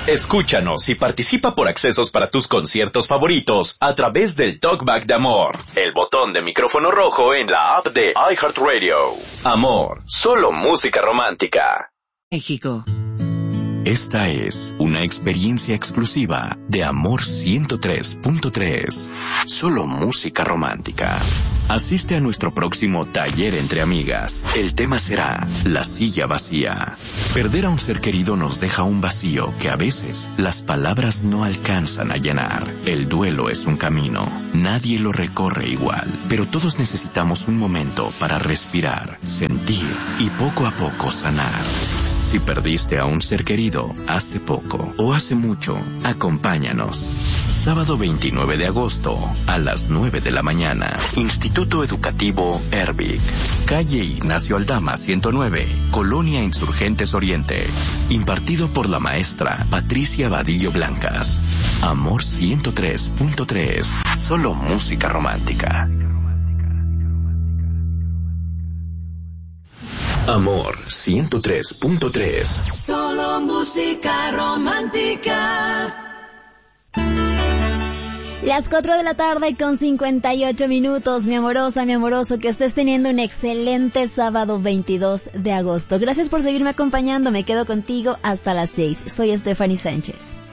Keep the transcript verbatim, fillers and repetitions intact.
Escúchanos y participa por accesos para tus conciertos favoritos a través del Talkback de Amor, el botón de micrófono rojo en la app de iHeartRadio. Amor, solo música romántica. México. Esta es una experiencia exclusiva de Amor ciento tres punto tres. Solo música romántica. Asiste a nuestro próximo taller entre amigas. El tema será la silla vacía. Perder a un ser querido nos deja un vacío que a veces las palabras no alcanzan a llenar. El duelo es un camino. Nadie lo recorre igual, pero todos necesitamos un momento para respirar, sentir y poco a poco sanar. Si perdiste a un ser querido hace poco o hace mucho, acompáñanos. Sábado veintinueve de agosto a las nueve de la mañana. Instituto Educativo Erbic. Calle Ignacio Aldama ciento nueve, Colonia Insurgentes Oriente. Impartido por la maestra Patricia Vadillo Blancas. Amor ciento tres punto tres. Solo música romántica. Amor ciento tres punto tres. Solo música romántica. Las cuatro de la tarde con cincuenta y ocho minutos, mi amorosa, mi amoroso, que estés teniendo un excelente sábado veintidós de agosto. Gracias por seguirme acompañando, me quedo contigo hasta las seis. Soy Stephanie Sánchez.